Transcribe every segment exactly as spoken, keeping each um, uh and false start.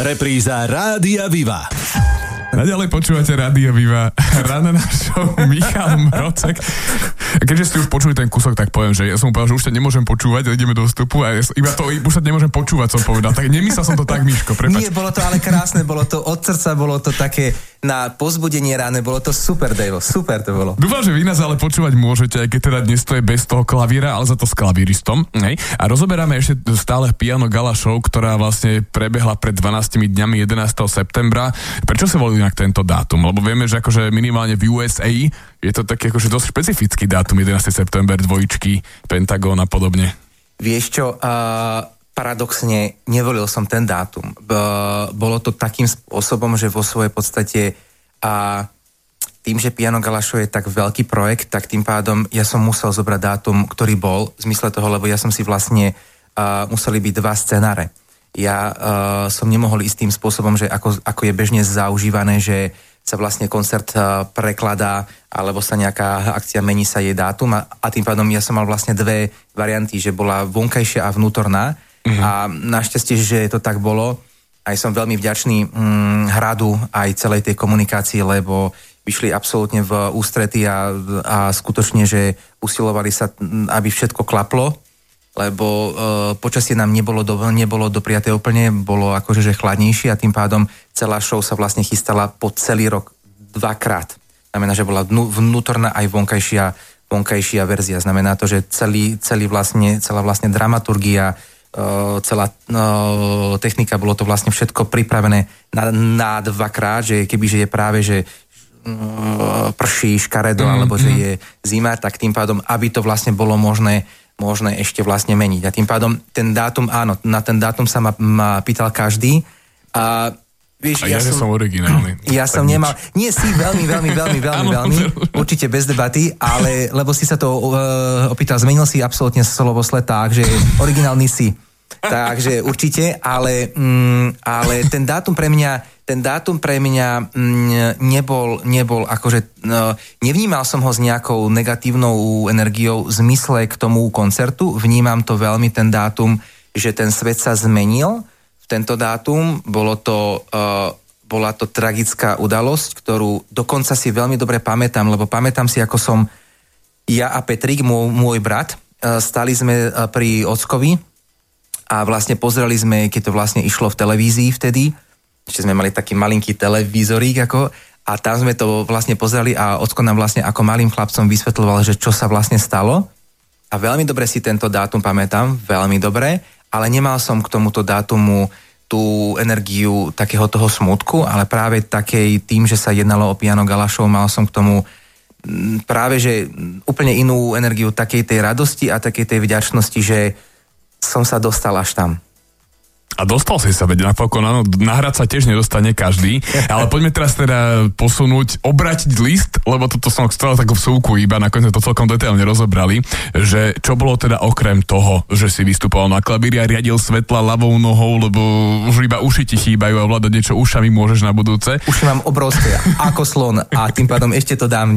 Repríza Rádia Viva. Naďalej počúvate Rádio Viva. Ráno na show Michal Mrocek. Keďže ste už počuli ten kúsok, tak poviem, že ja som povedal, že už sa nemôžem počúvať, ideme do vstupu a ja, iba to, už sa nemôžem počúvať, som povedal. Tak nemyslel som to tak, Miško, prepáč. Nie, bolo to ale krásne, bolo to od srdca, bolo to také na pozbudenie ráne, bolo to super, Dejvo, super to bolo. Dúfam, že vy nás ale počúvať môžete, aj keď teda dnes to je bez toho klavíra, ale za to s klavíristom. Hej. A rozoberáme ešte stále Piano Gala Show, ktorá vlastne prebehla pred dvanástimi dňami jedenásteho septembra. Prečo sa volí inak tento dátum? Lebo vieme, že akože minimálne v U S A je to taký akože dosť špecifický dátum, jedenásteho september, dvojičky, Pentagón a podobne. Vieš čo, uh, paradoxne nevolil som ten dátum. Uh, bolo to takým spôsobom, že vo svojej podstate a tým, že Piano Gala Show je tak veľký projekt, tak tým pádom ja som musel zobrať dátum, ktorý bol, v zmysle toho, lebo ja som si vlastne uh, museli byť dva scenáre. Ja uh, som nemohol ísť tým spôsobom, že ako, ako je bežne zaužívané, že sa vlastne koncert uh, prekladá, alebo sa nejaká akcia, mení sa jej dátum a, a tým pádom ja som mal vlastne dve varianty, že bola vonkajšia a vnútorná mm-hmm. a našťastie, že to tak bolo. Aj som veľmi vďačný mm, hradu aj celej tej komunikácii, lebo vyšli absolútne v ústrety a, a skutočne, že usilovali sa, aby všetko klaplo, lebo e, počasie nám nebolo, do, nebolo dopriaté úplne, bolo akože že chladnejšie a tým pádom celá show sa vlastne chystala po celý rok dvakrát. Znamená, že bola vnútorná aj vonkajšia, vonkajšia verzia. Znamená to, že celý, celý vlastne, celá vlastne dramaturgia, celá no, technika, bolo to vlastne všetko pripravené na, na dvakrát, že kebyže je práve, že uh, prší škaredo, mm, alebo mm. že je zima, tak tým pádom, aby to vlastne bolo možné, možné ešte vlastne meniť. A tým pádom ten dátum, áno, na ten dátum sa ma, ma pýtal každý. A vieš, a ja, ja som, som originálny. Ja som nič. nemal, nie si veľmi, veľmi, veľmi, veľmi, veľmi, určite bez debaty, ale lebo si sa to uh, opýtal, zmenil si absolútne slovo sled tak, že originálny si. Takže určite, ale, mm, ale ten dátum pre mňa, ten dátum pre mňa mm, nebol, nebol akože, no, nevnímal som ho s nejakou negatívnou energiou v zmysle k tomu koncertu, vnímam to veľmi ten dátum, že ten svet sa zmenil v tento dátum, bolo to, uh, bola to tragická udalosť, ktorú dokonca si veľmi dobre pamätám, lebo pamätám si, ako som ja a Petrik, môj, môj brat, uh, stali sme uh, pri ockovi a vlastne pozreli sme, keď to vlastne išlo v televízii vtedy, ešte sme mali taký malinký televízorík ako, a tam sme to vlastne pozreli a ocko nám vlastne ako malým chlapcom vysvetľoval, že čo sa vlastne stalo. A veľmi dobre si tento dátum pamätám, veľmi dobre, ale nemal som k tomuto dátumu tú energiu takého toho smutku, ale práve takej tým, že sa jednalo o Piano Gala Show, mal som k tomu práve, že úplne inú energiu takej tej radosti a takej tej vďačnosti, že som sa dostal až tam. A dostal si sa, veď napokon, áno, nahrať sa tiež nedostane každý, ale poďme teraz teda posunúť, obratiť list, lebo toto som chcel takú vsúvku iba, nakoniec to celkom detailne rozobrali, že čo bolo teda okrem toho, že si vystupoval na klavíri a riadil svetla ľavou nohou, lebo už iba uši ti chýbajú a ovládať niečo ušami môžeš na budúce. Uši mám obrovské, ako slon a tým pádom ešte to dám.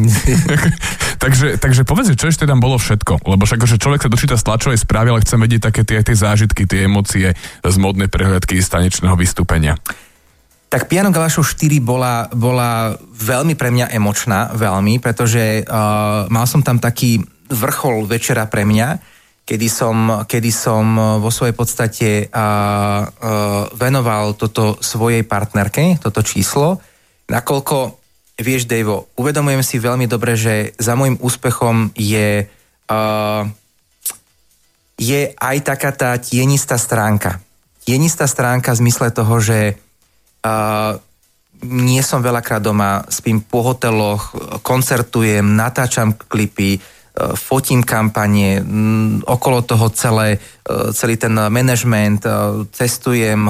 takže, takže povedz, čo ešte tam bolo všetko, lebo však, že človek sa dočíta z tlačovej správy, ale chce vedieť také tie, tie zážitky, tie emócie z modnej prehľadky z tanečného vystúpenia. Tak Piano Gala Show štyri bola, bola veľmi pre mňa emočná, veľmi, pretože uh, mal som tam taký vrchol večera pre mňa, kedy som, kedy som vo svojej podstate uh, uh, venoval toto svojej partnerke, toto číslo, nakoľko, vieš, Dejvo, uvedomujem si veľmi dobre, že za môjim úspechom je uh, je aj taká tá tienistá stránka. Tienistá stránka v zmysle toho, že uh, nie som veľakrát doma, spím po hoteloch, koncertujem, natáčam klipy, uh, fotím kampanie, m, okolo toho celé, uh, celý ten manažment, uh, cestujem,